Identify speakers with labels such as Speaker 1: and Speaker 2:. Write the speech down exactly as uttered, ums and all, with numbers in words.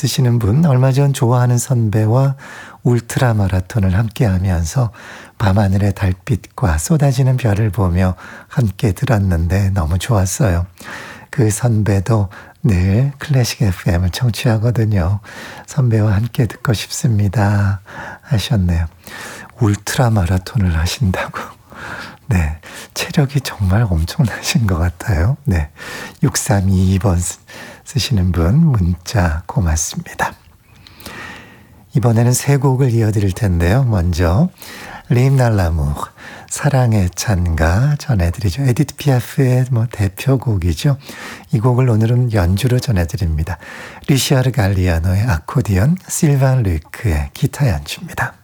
Speaker 1: 쓰시는 분, 얼마 전 좋아하는 선배와 울트라 마라톤을 함께 하면서 밤하늘의 달빛과 쏟아지는 별을 보며 함께 들었는데 너무 좋았어요. 그 선배도 늘 클래식 에프엠을 청취하거든요. 선배와 함께 듣고 싶습니다 하셨네요. 울트라 마라톤을 하신다고. 네, 체력이 정말 엄청나신 것 같아요. 네, 육삼이이 번 쓰시는 분 문자 고맙습니다. 이번에는 세 곡을 이어드릴 텐데요. 먼저 림날라무 사랑의 찬가 전해드리죠. 에디트 피아프의 뭐 대표곡이죠. 이 곡을 오늘은 연주로 전해드립니다. 리샤르 갈리아노의 아코디언, 실반 루이크의 기타 연주입니다.